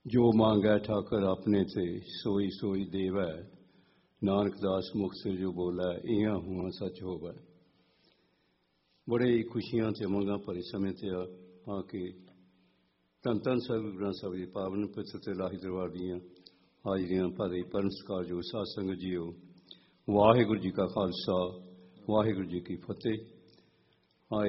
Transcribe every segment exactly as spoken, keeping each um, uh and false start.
जो मांगा ठाकर अपने से सोई सोई देवा नानक दास मुख से जो बोला इया हुआ सच होगा। बड़े ही खुशियां ते मंगा भरे समय ते आके धन धन साहिब गुरु ग्रंथ साहिब जी पावन पवित्र ते लाही दरबार दियां हाजरियां भरे परम सत्कार जो साध संगत जीओ वाहिगुरू जी का खालसा वाहिगुरू जी की फतेह। I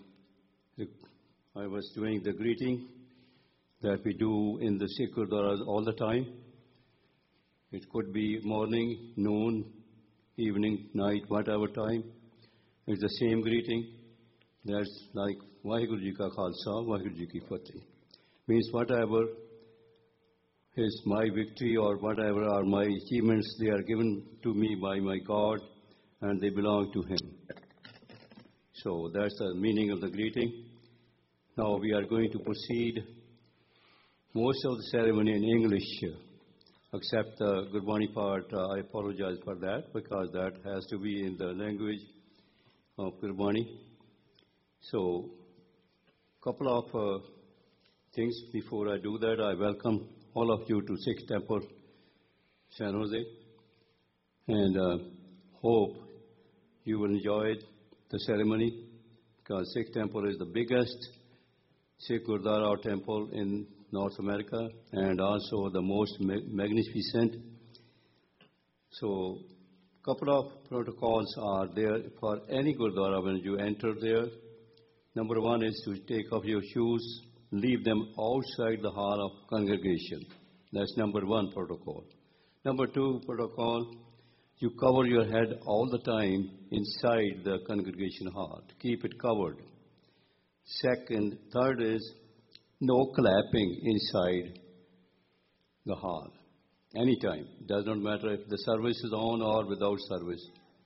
I was doing the greeting that we do in the Sikh Gurdwaras all the time. It could be morning, noon, evening, night, whatever time. It's the same greeting. That's like Vaheguru Ji Ka Khalsa, Vaheguru Ji Ki Fateh. Means whatever is my victory or whatever are my achievements, they are given to me by my God and they belong to Him. So that's the meaning of the greeting. Now we are going to proceed. Most of the ceremony in English, except the Gurbani part. Uh, I apologize for that because that has to be in the language of Gurbani. So, couple of uh, things before I do that. I welcome all of you to Sikh Temple, San Jose, and uh, hope you will enjoy the ceremony because Sikh Temple is the biggest Sikh Gurdwara or temple in North America and also the most ma magnificent. So, couple of protocols are there for any Gurdwara when you enter there. Number one is to take off your shoes, leave them outside the hall of congregation. That's number one protocol. Number two protocol, you cover your head all the time inside the congregation hall. Keep it covered. Second, third is no clapping inside the hall. Anytime. Does not matter if the service is on or without service.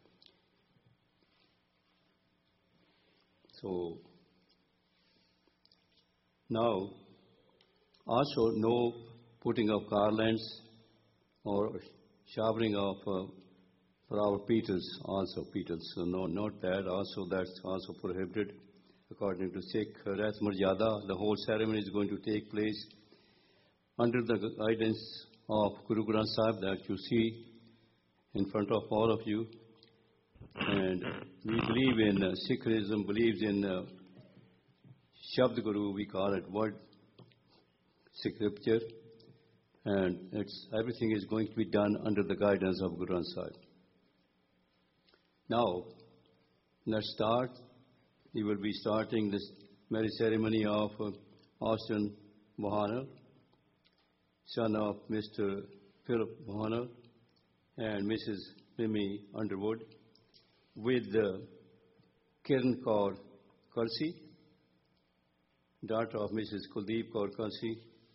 So, now, also no putting of garlands or showering of uh, flower petals, also petals. So, no, not that. Also, that's also prohibited. According to Sikh Rath Maryada, the whole ceremony is going to take place under the guidance of Guru Granth Sahib that you see in front of all of you. And we believe in, uh, Sikhism believes in uh, Shabd Guru, we call it word scripture. And it's, everything is going to be done under the guidance of Guru Granth Sahib. Now, let's start. We will be starting this marriage ceremony of uh, Austin Bohanna, son of Mister Philip Bohanna and Missus Mimi Underwood, with uh, Kiran Kaur Kalsi, daughter of Missus Kuldeep Kaur Kalsi.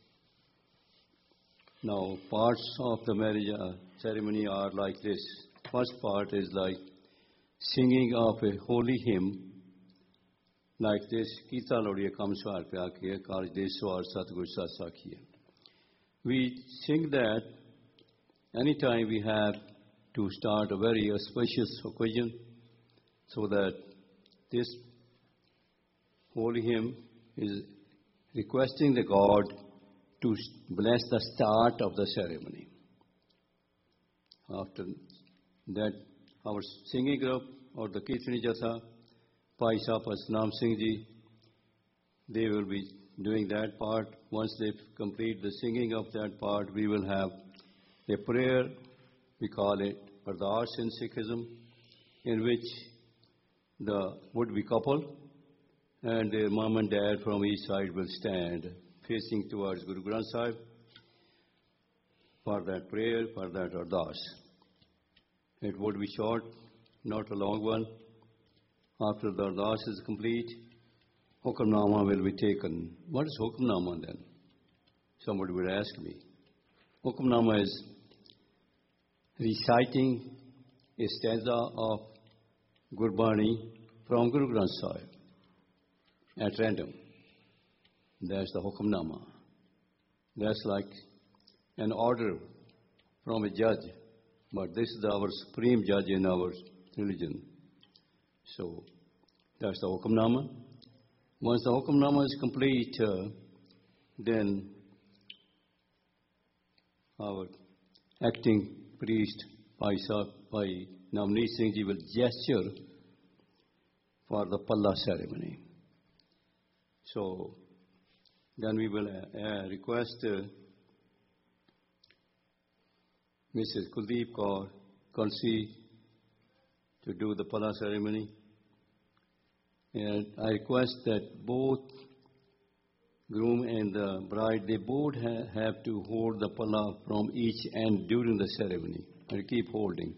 Now, parts of the marriage uh, ceremony are like this. First part is like singing of a holy hymn, like this, Kita Lodiya Kamswar Pyakya, Karj Deswar Satgur Satsakhiya. We sing that anytime we have to start a very auspicious occasion, so that this holy hymn is requesting the God to bless the start of the ceremony. After that, our singing group or the Kirtani Jatha, Pai Sahib Asnam Singh Ji, they will be doing that part. Once they complete the singing of that part, we will have a prayer, we call it Ardas in Sikhism, in which the would-be couple and their mom and dad from each side will stand facing towards Guru Granth Sahib for that prayer, for that Ardas. It would be short, not a long one. After the Ardas is complete, Hukamnama will be taken. What is Hukamnama then? Somebody would ask me. Hukamnama is reciting a stanza of Gurbani from Guru Granth Sahib at random. That's the Hukamnama. That's like an order from a judge, but this is our supreme judge in our religion. So, that's the Hukamnama. Once the Hukamnama is complete, uh, then our acting priest, Bhai Sahib, Bhai Navneet Singh Ji will gesture for the Palla ceremony. So then we will uh, uh, request uh, Missus Kuldeep Kaur Kalsi to do the Palla ceremony. And I request that both groom and the bride, they both ha- have to hold the Palla from each end during the ceremony and keep holding.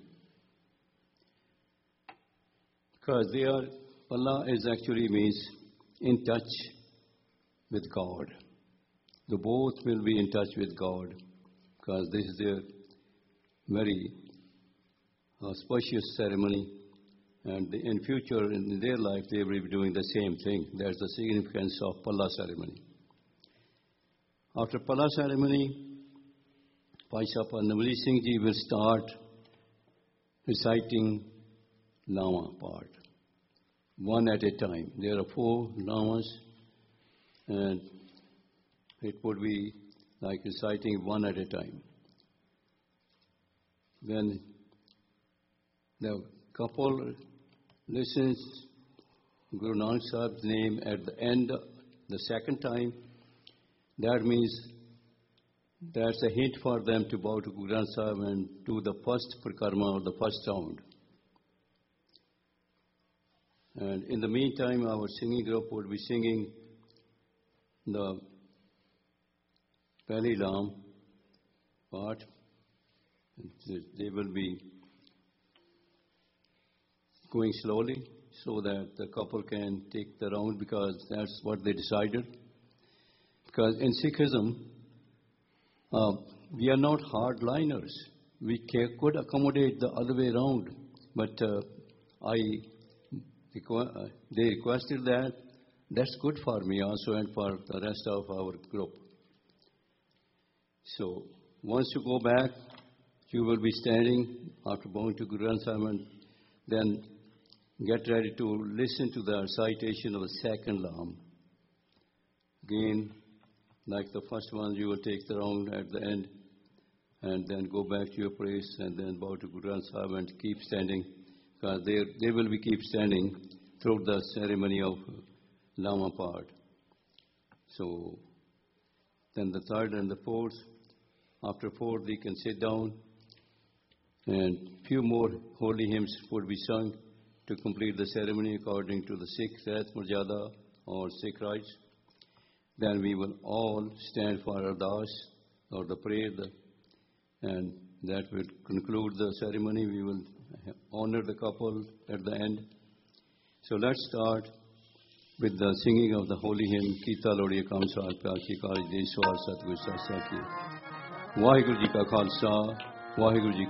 Because they are, Palla is actually means in touch with God. The both will be in touch with God because this is their very auspicious ceremony, and in future in their life they will be doing the same thing. That's the significance of Palla ceremony. After Palla ceremony, Bhai Sahib Navneet Singh Ji will start reciting Lama part, one at a time. There are four Lamas, and it would be like reciting one at a time. When the couple listens Guru Nanak Sahib's name at the end the second time, that means that's a hint for them to bow to Guru Granth Sahib and do the first parikrama or the first round. And in the meantime, our singing group would be singing the Pehli Lam part. They will be going slowly so that the couple can take the round, because that's what they decided. Because in Sikhism, uh, we are not hardliners. We ca- could accommodate the other way around, but uh, I requ- uh, they requested that. That's good for me also and for the rest of our group. So once you go back, you will be standing after bowing to Guru Granth Sahib, and then get ready to listen to the recitation of the second Lam. Again, like the first one, you will take the round at the end and then go back to your place and then bow to Guru Granth Sahib and keep standing, because they, they will be keep standing throughout the ceremony of Lama part. So then the third and the fourth, after fourth, they can sit down, and few more holy hymns would be sung to complete the ceremony according to the Sikh Rait Marjada or Sikh rites. Then we will all stand for Ardas or the prayer, and that will conclude the ceremony. We will honor the couple at the end. So let's start with the singing of the holy hymn, Kita Lodiya Kamsal Pyaki Kari Deswar Satguru Sasaki. Vaheguru Ji Ka Khalsa, Vaheguru Ji